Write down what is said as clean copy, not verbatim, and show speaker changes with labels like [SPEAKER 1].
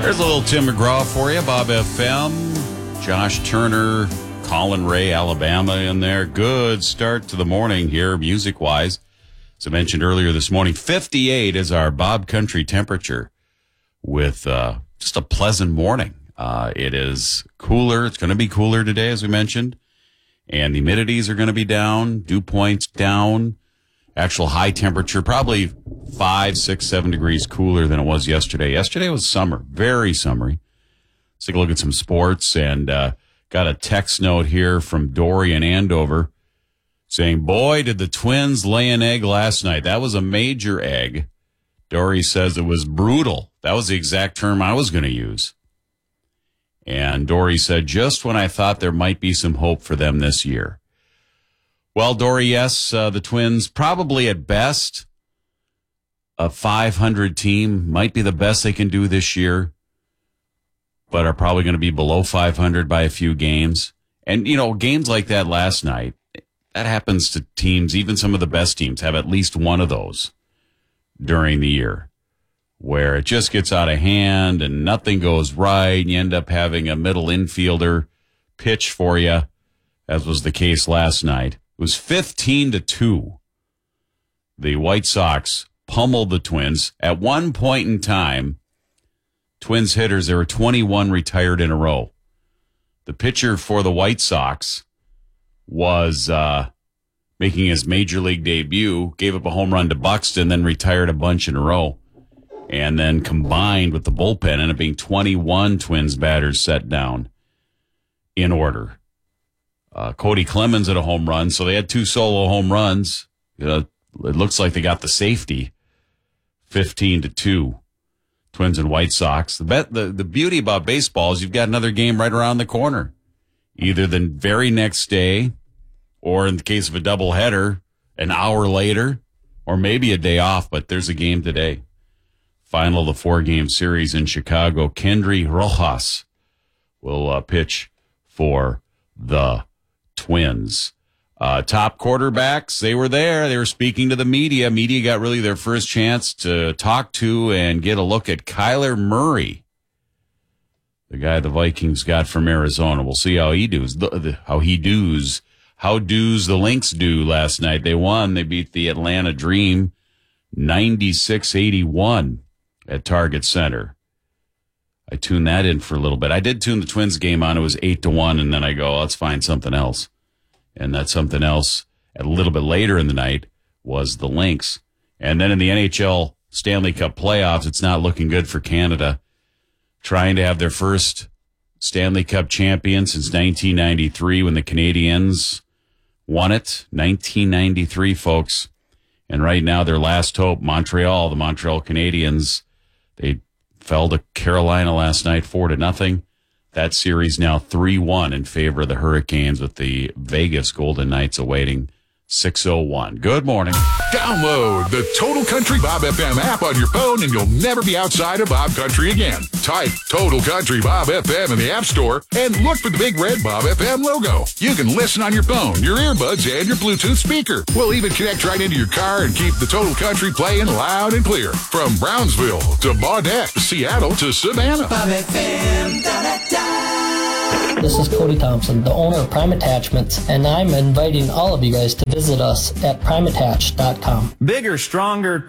[SPEAKER 1] There's a little Tim McGraw for you, Bob FM. Josh Turner, Colin Ray, Alabama in there. Good start to the morning here, music-wise. As I mentioned earlier this morning, 58 is our Bob Country temperature with just a pleasant morning. It is cooler. It's going to be cooler today, as we mentioned. And the humidities are going to be down, dew points down. Actual high temperature, probably 5, 6, 7 degrees cooler than it was yesterday. Yesterday was summer, very summery. Let's take a look at some sports, and got a text note here from Dory in Andover saying, boy, did the Twins lay an egg last night. That was a major egg. Dory says it was brutal. That was the exact term I was going to use. And Dory said, just when I thought there might be some hope for them this year. Well, Dory, yes, the Twins probably at best a 500 team, might be the best they can do this year, but are probably going to be below 500 by a few games. And, you know, games like that last night, that happens to teams, even some of the best teams have at least one of those during the year where it just gets out of hand and nothing goes right, and you end up having a middle infielder pitch for you, as was the case last night. It was 15-2. The White Sox pummeled the Twins. At one point in time, Twins hitters, there were 21 retired in a row. The pitcher for the White Sox was making his major league debut, gave up a home run to Buxton, then retired a bunch in a row. And then combined with the bullpen, ended up being 21 Twins batters set down in order. Cody Clemens at a home run, so they had 2 solo home runs. It looks like they got the safety, 15-2. Twins and White Sox. The beauty about baseball is you've got another game right around the corner, either the very next day, or in the case of a doubleheader, an hour later, or maybe a day off. But there's a game today. Final of the 4-game series in Chicago. Kendry Rojas will pitch for the Twins. Top quarterbacks, they were there. They were speaking to the media. Media got really their first chance to talk to and get a look at Kyler Murray, the guy the Vikings got from Arizona. We'll see how he does. How does the Lynx do last night? They won. They beat the Atlanta Dream 96-81 at Target Center. I tuned that in for a little bit. I did tune the Twins game on. It was 8-1, and then I go, let's find something else. And that something else, a little bit later in the night, was the Lynx. And then in the NHL Stanley Cup playoffs, it's not looking good for Canada. Trying to have their first Stanley Cup champion since 1993 when the Canadiens won it. 1993, folks. And right now, their last hope, Montreal, the Montreal Canadiens, they fell to Carolina last night 4-0. That series now 3-1 in favor of the Hurricanes, with the Vegas Golden Knights awaiting 6:01. Good morning.
[SPEAKER 2] Download the Total Country Bob FM app on your phone and you'll never be outside of Bob Country again. Type Total Country Bob FM in the App Store and look for the big red Bob FM logo. You can listen on your phone, your earbuds, and your Bluetooth speaker. We'll even connect right into your car and keep the Total Country playing loud and clear. From Brownsville to Baudette, Seattle to Savannah.
[SPEAKER 3] Bob FM, da-da-da.
[SPEAKER 4] This is Cody Thompson, the owner of Prime Attachments, and I'm inviting all of you guys to visit us at primeattach.com.
[SPEAKER 5] Bigger, stronger,